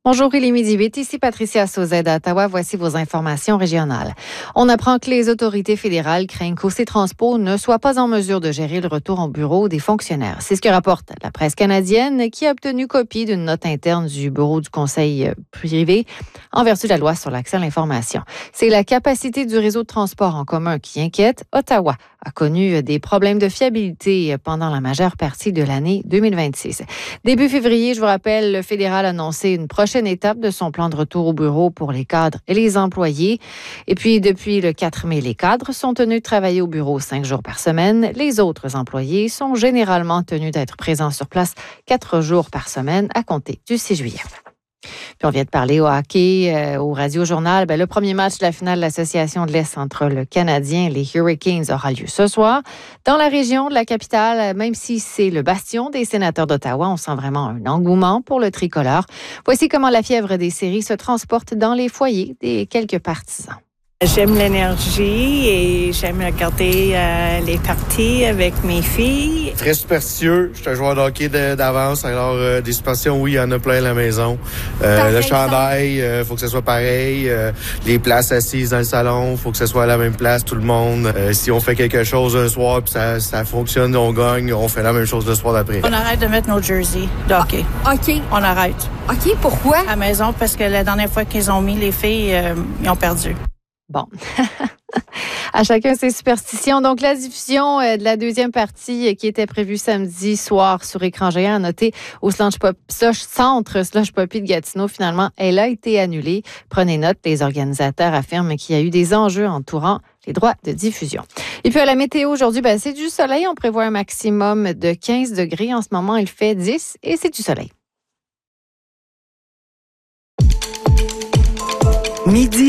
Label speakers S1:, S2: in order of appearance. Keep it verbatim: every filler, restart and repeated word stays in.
S1: Bonjour, il est midi huit. Ici Patricia Sauzet d'Ottawa. Voici vos informations régionales. On apprend que les autorités fédérales craignent qu'O C Transpo ne soit pas en mesure de gérer le retour au bureau des fonctionnaires. C'est ce que rapporte la presse canadienne qui a obtenu copie d'une note interne du bureau du conseil privé en vertu de la loi sur l'accès à l'information. C'est la capacité du réseau de transport en commun qui inquiète. Ottawa a connu des problèmes de fiabilité pendant la majeure partie de l'année deux mille vingt-six. Début février, je vous rappelle, le fédéral a annoncé une prochaine étape de son plan de retour au bureau pour les cadres et les employés. Et puis, depuis le quatre mai, les cadres sont tenus de travailler au bureau cinq jours par semaine. Les autres employés sont généralement tenus d'être présents sur place quatre jours par semaine à compter du six juillet. Puis on vient de parler au hockey, euh, au Radio-Journal. Ben, le premier match de la finale de l'Association de l'Est entre le Canadien et les Hurricanes aura lieu ce soir. Dans la région de la capitale, même si c'est le bastion des sénateurs d'Ottawa, on sent vraiment un engouement pour le tricolore. Voici comment la fièvre des séries se transporte dans les foyers des quelques partisans.
S2: J'aime l'énergie et j'aime regarder euh, les parties avec mes filles.
S3: Très superstitieux. Je suis un joueur de hockey de, d'avance. Alors, euh, des superstitions, oui, il y en a plein à la maison. Euh, le chandail, il euh, faut que ce soit pareil. Euh, les places assises dans le salon, il faut que ce soit à la même place, tout le monde. Euh, si on fait quelque chose un soir puis ça, ça fonctionne, on gagne, on fait la même chose le soir d'après.
S2: On arrête de mettre nos jerseys de hockey.
S4: Ah, OK.
S2: On arrête.
S4: OK, pourquoi?
S2: À la maison, parce que la dernière fois qu'ils ont mis les filles, euh, ils ont perdu.
S1: Bon. À chacun ses superstitions. Donc, la diffusion euh, de la deuxième partie euh, qui était prévue samedi soir sur écran géant, à noter au Slush Pop, Slush Centre Slush Poppy de Gatineau, finalement, elle a été annulée. Prenez note, les organisateurs affirment qu'il y a eu des enjeux entourant les droits de diffusion. Et puis, à la météo aujourd'hui, ben, c'est du soleil. On prévoit un maximum de quinze degrés. En ce moment, il fait dix et c'est du soleil.
S5: Midi.